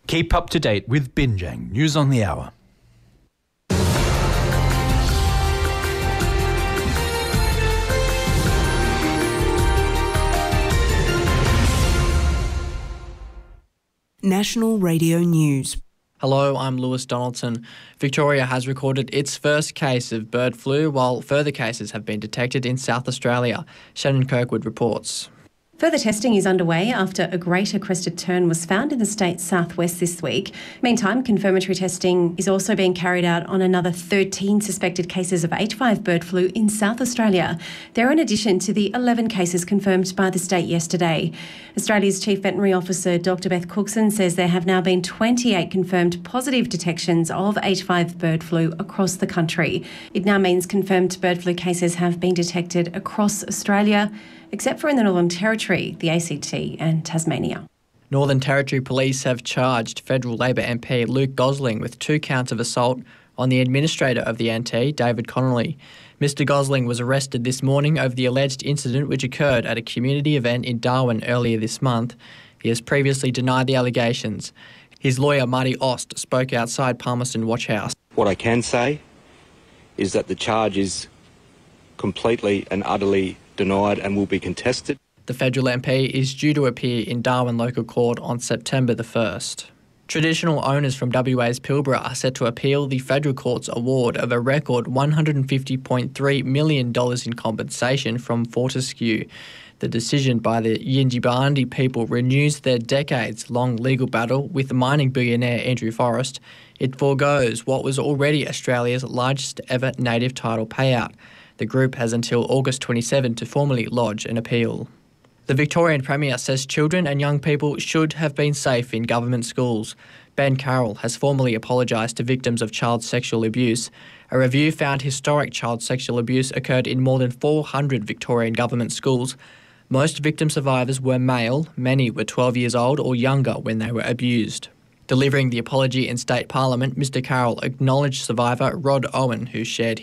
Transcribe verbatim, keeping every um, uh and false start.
Keep up to date with Binjang News on the Hour. National Radio News. Hello, I'm Lewis Donaldson. Victoria has recorded its first case of bird flu, while further cases have been detected in South Australia. Shannon Kirkwood reports. Further testing is underway after a greater crested tern was found in the state's southwest this week. Meantime, confirmatory testing is also being carried out on another thirteen suspected cases of H five bird flu in South Australia. They're in addition to the eleven cases confirmed by the state yesterday. Australia's Chief Veterinary Officer Doctor Beth Cookson says there have now been twenty-eight confirmed positive detections of H five bird flu across the country. It now means confirmed bird flu cases have been detected across Australia, except for in the Northern Territory, the A C T and Tasmania. Northern Territory Police have charged Federal Labor M P Luke Gosling with two counts of assault on the administrator of the N T, David Connolly. Mister Gosling was arrested this morning over the alleged incident which occurred at a community event in Darwin earlier this month. He has previously denied the allegations. His lawyer, Marty Ost, spoke outside Palmerston Watch House. What I can say is that the charge is completely and utterly denied and will be contested. The federal M P is due to appear in Darwin Local Court on September the first. Traditional owners from W A's Pilbara are set to appeal the federal court's award of a record one hundred fifty point three million dollars in compensation from Fortescue. The decision by the Yindjibarndi people renews their decades-long legal battle with mining billionaire Andrew Forrest. It forgoes what was already Australia's largest ever native title payout. The group has until August twenty-seventh to formally lodge an appeal. The Victorian Premier says children and young people should have been safe in government schools. Ben Carroll has formally apologised to victims of child sexual abuse. A review found historic child sexual abuse occurred in more than four hundred Victorian government schools. Most victim survivors were male, many were twelve years old or younger when they were abused. Delivering the apology in State Parliament, Mister Carroll acknowledged survivor Rod Owen, who shared